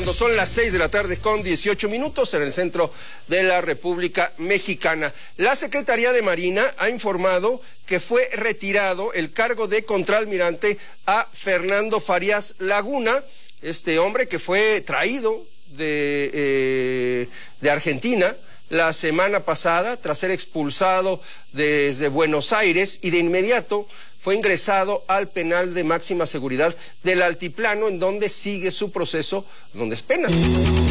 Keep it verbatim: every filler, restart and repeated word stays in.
cuando son las seis de la tarde con dieciocho minutos en el centro de la República Mexicana. La Secretaría de Marina ha informado que fue retirado el cargo de contraalmirante a Fernando Farías Laguna, este hombre que fue traído de, eh, de Argentina la semana pasada tras ser expulsado desde Buenos Aires, y de inmediato fue ingresado al penal de máxima seguridad del Altiplano, en donde sigue su proceso, donde es pena.